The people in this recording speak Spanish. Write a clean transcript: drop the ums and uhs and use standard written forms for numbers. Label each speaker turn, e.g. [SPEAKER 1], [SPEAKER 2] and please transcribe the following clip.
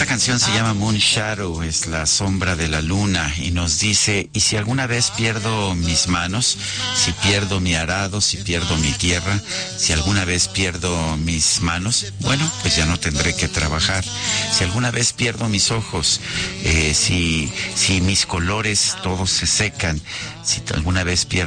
[SPEAKER 1] Esta canción se llama Moon Shadow, es la sombra de la luna, y nos dice: y si alguna vez pierdo mis manos, si pierdo mi arado, si pierdo mi tierra, si alguna vez pierdo mis manos, bueno, pues ya no tendré que trabajar. Si alguna vez pierdo mis ojos, si mis colores todos se secan, si alguna vez pierdo